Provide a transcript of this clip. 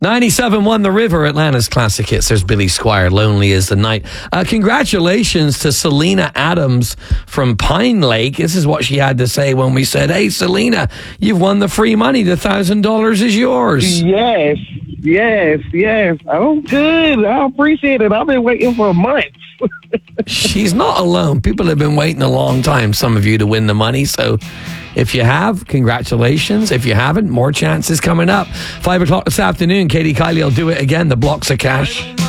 97.1 The River, Atlanta's classic hits. There's Billy Squire, Lonely as the Night. Congratulations to Selena Adams from Pine Lake. This is what she had to say when we said, hey, Selena, you've won the free money. The $1,000 is yours. Yes. Oh, good. I appreciate it. I've been waiting for months. She's not alone. People have been waiting a long time, some of you, to win the money. So if you have, congratulations. If you haven't, more chances coming up. 5 o'clock this afternoon, Katie Kylie will do it again. The blocks of cash.